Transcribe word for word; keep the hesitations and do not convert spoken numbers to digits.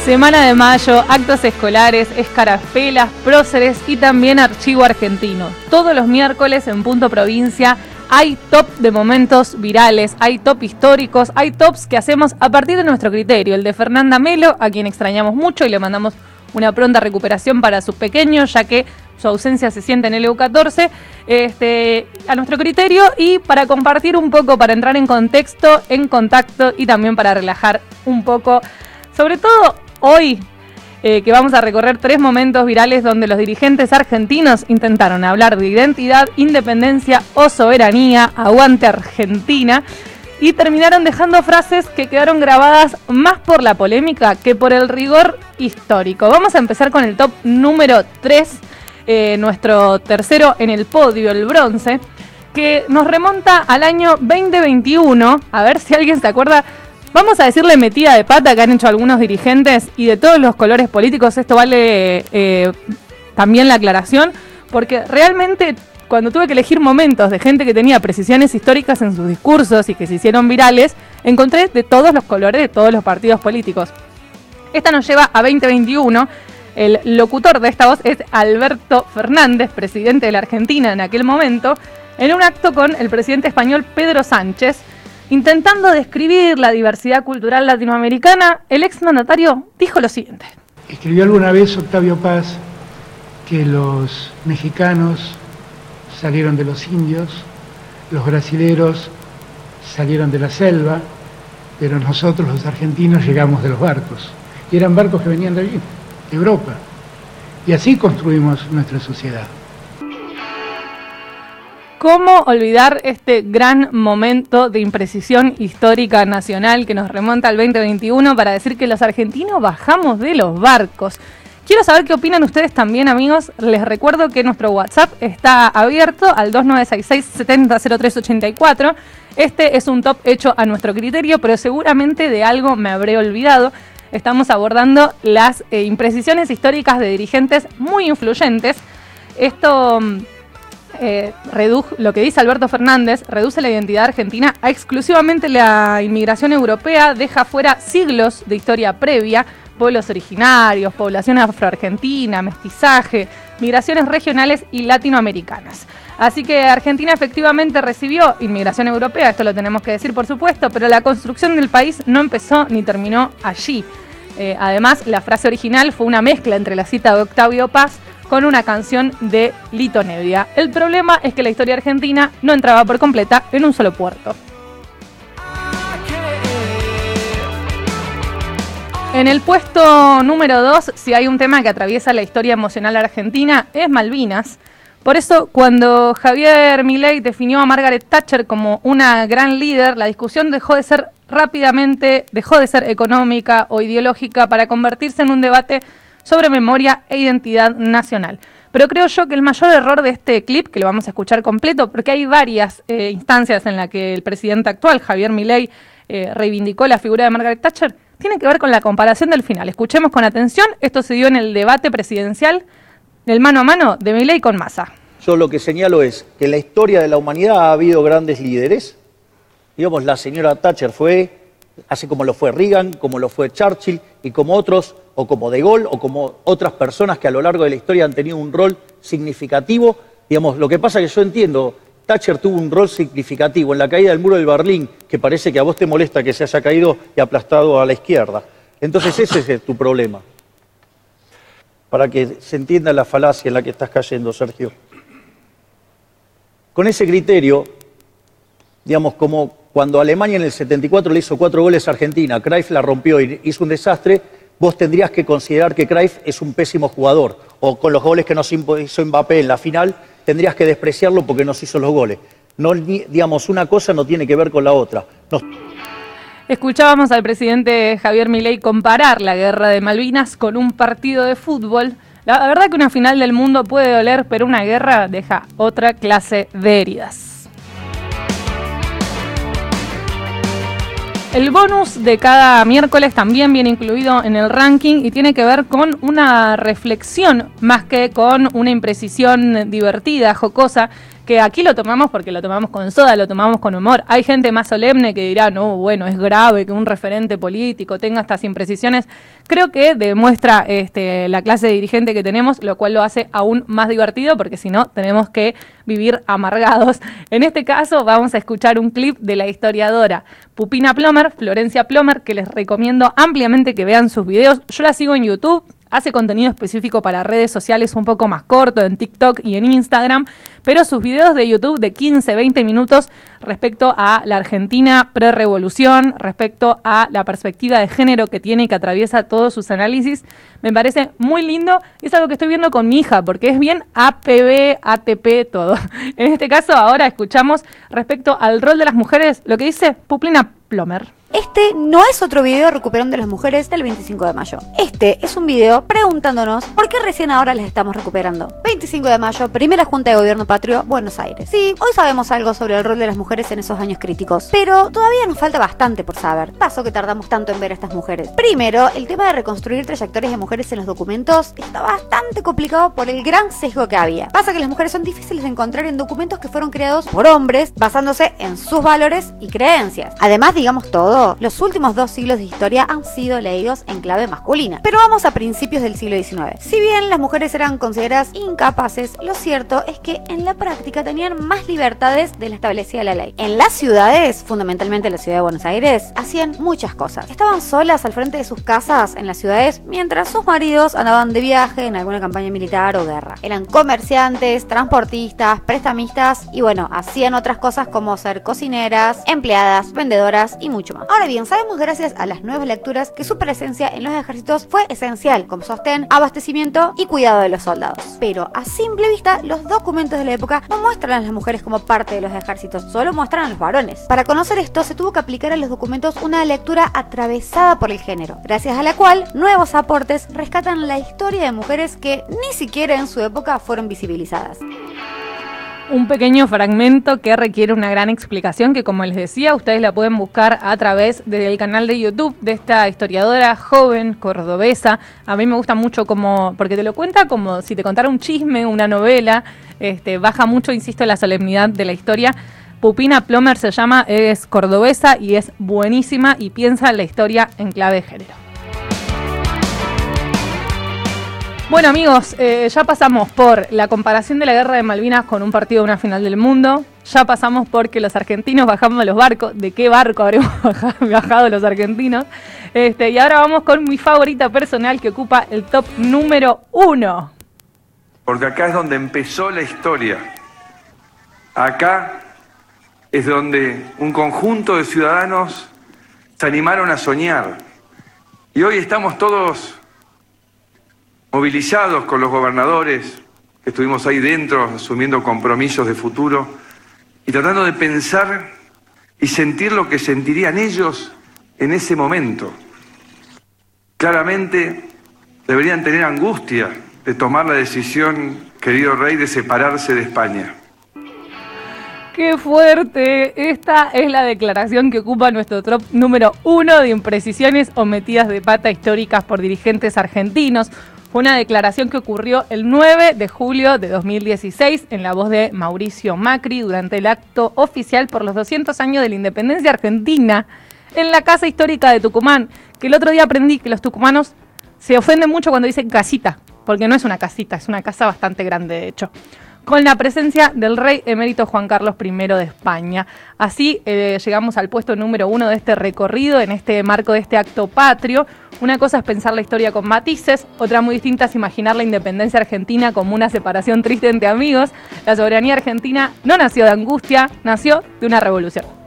Semana de Mayo, actos escolares, escarapelas, próceres y también Archivo Argentino. Todos los miércoles en Punto Provincia hay top de momentos virales, hay top históricos, hay tops que hacemos a partir de nuestro criterio. El de Fernanda Melo, a quien extrañamos mucho y le mandamos una pronta recuperación para sus pequeños, ya que su ausencia se siente en el E U catorce, este, a nuestro criterio, y para compartir un poco, para entrar en contexto, en contacto y también para relajar un poco, sobre todo hoy, eh, que vamos a recorrer tres momentos virales donde los dirigentes argentinos intentaron hablar de identidad, independencia o soberanía, aguante Argentina, y terminaron dejando frases que quedaron grabadas más por la polémica que por el rigor histórico. Vamos a empezar con el top número tres, eh, nuestro tercero en el podio, el bronce, que nos remonta al año veinte veintiuno. A ver si alguien se acuerda. Vamos a decirle metida de pata que han hecho algunos dirigentes y de todos los colores políticos. Esto vale eh, también la aclaración, porque realmente cuando tuve que elegir momentos de gente que tenía precisiones históricas en sus discursos y que se hicieron virales, encontré de todos los colores, de todos los partidos políticos. Esta nos lleva a veinte veintiuno. El locutor de esta voz es Alberto Fernández, presidente de la Argentina en aquel momento, en un acto con el presidente español Pedro Sánchez. Intentando describir la diversidad cultural latinoamericana, el exmandatario dijo lo siguiente. Escribió alguna vez Octavio Paz que los mexicanos salieron de los indios, los brasileros salieron de la selva, pero nosotros los argentinos llegamos de los barcos. Y eran barcos que venían de allí, de Europa. Y así construimos nuestra sociedad. ¿Cómo olvidar este gran momento de imprecisión histórica nacional que nos remonta al veinte veintiuno para decir que los argentinos bajamos de los barcos? Quiero saber qué opinan ustedes también, amigos. Les recuerdo que nuestro WhatsApp está abierto al dos nueve seis seis, siete cero cero tres ocho cuatro. Este es un top hecho a nuestro criterio, pero seguramente de algo me habré olvidado. Estamos abordando las eh, imprecisiones históricas de dirigentes muy influyentes. Esto... Eh, redujo, lo que dice Alberto Fernández, reduce la identidad argentina a exclusivamente la inmigración europea, deja fuera siglos de historia previa, pueblos originarios, población afroargentina, mestizaje, migraciones regionales y latinoamericanas. Así que Argentina efectivamente recibió inmigración europea, esto lo tenemos que decir por supuesto, pero la construcción del país no empezó ni terminó allí. Eh, además, la frase original fue una mezcla entre la cita de Octavio Paz con una canción de Lito Nebbia. El problema es que la historia argentina no entraba por completa en un solo puerto. En el puesto número dos, si hay un tema que atraviesa la historia emocional argentina, es Malvinas. Por eso, cuando Javier Milei definió a Margaret Thatcher como una gran líder, la discusión dejó de ser rápidamente, dejó de ser económica o ideológica para convertirse en un debate sobre memoria e identidad nacional. Pero creo yo que el mayor error de este clip, que lo vamos a escuchar completo, porque hay varias eh, instancias en las que el presidente actual, Javier Milei, eh, reivindicó la figura de Margaret Thatcher, tiene que ver con la comparación del final. Escuchemos con atención, esto se dio en el debate presidencial del mano a mano de Milei con Massa. Yo lo que señalo es que en la historia de la humanidad ha habido grandes líderes. Digamos, la señora Thatcher fue, así como lo fue Reagan, como lo fue Churchill y como otros, o como De Gaulle, o como otras personas que a lo largo de la historia han tenido un rol significativo. Digamos, lo que pasa es que yo entiendo, Thatcher tuvo un rol significativo en la caída del muro del Berlín, que parece que a vos te molesta que se haya caído y aplastado a la izquierda. Entonces ese es tu problema. Para que se entienda la falacia en la que estás cayendo, Sergio. Con ese criterio, digamos, como cuando Alemania en el setenta y cuatro le hizo cuatro goles a Argentina, Cruyff la rompió y hizo un desastre, vos tendrías que considerar que Cruyff es un pésimo jugador, o con los goles que nos hizo Mbappé en la final, tendrías que despreciarlo porque nos hizo los goles. No, digamos, una cosa no tiene que ver con la otra. Nos... Escuchábamos al presidente Javier Milei comparar la guerra de Malvinas con un partido de fútbol. La verdad que una final del mundo puede doler, pero una guerra deja otra clase de heridas. El bonus de cada miércoles también viene incluido en el ranking y tiene que ver con una reflexión más que con una imprecisión divertida, jocosa, que aquí lo tomamos porque lo tomamos con soda, lo tomamos con humor. Hay gente más solemne que dirá, no, bueno, es grave que un referente político tenga estas imprecisiones. Creo que demuestra este, la clase de dirigente que tenemos, lo cual lo hace aún más divertido, porque si no, tenemos que vivir amargados. En este caso, vamos a escuchar un clip de la historiadora Pupina Plomer, Florencia Plomer, que les recomiendo ampliamente que vean sus videos. Yo la sigo en YouTube. Hace contenido específico para redes sociales un poco más corto, en TikTok y en Instagram, pero sus videos de YouTube de quince, veinte minutos respecto a la Argentina pre-revolución, respecto a la perspectiva de género que tiene y que atraviesa todos sus análisis, me parece muy lindo. Es algo que estoy viendo con mi hija, porque es bien A P B, A T P, todo. En este caso, ahora escuchamos respecto al rol de las mujeres, lo que dice Pupina Plomer. Este no es otro video recuperando a las mujeres del veinticinco de mayo. Este es un video preguntándonos por qué recién ahora las estamos recuperando. veinticinco de mayo, primera Junta de Gobierno Patrio, Buenos Aires. Sí, hoy sabemos algo sobre el rol de las mujeres en esos años críticos, pero todavía nos falta bastante por saber. Pasó que tardamos tanto en ver a estas mujeres. Primero, el tema de reconstruir trayectorias de mujeres en los documentos está bastante complicado por el gran sesgo que había. Pasa que las mujeres son difíciles de encontrar en documentos que fueron creados por hombres basándose en sus valores y creencias. Además, digamos todo, los últimos dos siglos de historia han sido leídos en clave masculina. Pero vamos a principios del siglo diecinueve. Si bien las mujeres eran consideradas incapaces, lo cierto es que en la práctica tenían más libertades de la establecida la ley. En las ciudades, fundamentalmente la ciudad de Buenos Aires, hacían muchas cosas. Estaban solas al frente de sus casas en las ciudades mientras sus maridos andaban de viaje en alguna campaña militar o guerra. Eran comerciantes, transportistas, prestamistas y bueno, hacían otras cosas como ser cocineras, empleadas, vendedoras y mucho más. Ahora bien, sabemos gracias a las nuevas lecturas que su presencia en los ejércitos fue esencial como sostén, abastecimiento y cuidado de los soldados. Pero a simple vista, los documentos de la época no muestran a las mujeres como parte de los ejércitos, solo muestran a los varones. Para conocer esto, se tuvo que aplicar a los documentos una lectura atravesada por el género, gracias a la cual nuevos aportes rescatan la historia de mujeres que ni siquiera en su época fueron visibilizadas. Un pequeño fragmento que requiere una gran explicación que, como les decía, ustedes la pueden buscar a través del canal de YouTube de esta historiadora joven cordobesa. A mí me gusta mucho como, porque te lo cuenta como si te contara un chisme, una novela. Este, baja mucho, insisto, la solemnidad de la historia. Pupina Plomer se llama, es cordobesa y es buenísima y piensa la historia en clave de género. Bueno, amigos, eh, ya pasamos por la comparación de la guerra de Malvinas con un partido de una final del mundo. Ya pasamos por que los argentinos bajamos de los barcos. ¿De qué barco habremos bajado los argentinos? Este, y ahora vamos con mi favorita personal que ocupa el top número uno. Porque acá es donde empezó la historia. Acá es donde un conjunto de ciudadanos se animaron a soñar. Y hoy estamos todos movilizados con los gobernadores, que estuvimos ahí dentro asumiendo compromisos de futuro y tratando de pensar y sentir lo que sentirían ellos en ese momento. Claramente deberían tener angustia de tomar la decisión, querido rey, de separarse de España. ¡Qué fuerte! Esta es la declaración que ocupa nuestro top número uno de imprecisiones o metidas de pata históricas por dirigentes argentinos. Fue una declaración que ocurrió el nueve de julio de dos mil dieciséis en la voz de Mauricio Macri durante el acto oficial por los doscientos años de la independencia argentina en la Casa Histórica de Tucumán, que el otro día aprendí que los tucumanos se ofenden mucho cuando dicen casita, porque no es una casita, es una casa bastante grande de hecho, con la presencia del rey emérito Juan Carlos primero de España. Así eh, llegamos al puesto número uno de este recorrido, en este marco de este acto patrio. Una cosa es pensar la historia con matices, otra muy distinta es imaginar la independencia argentina como una separación triste entre amigos. La soberanía argentina no nació de angustia, nació de una revolución.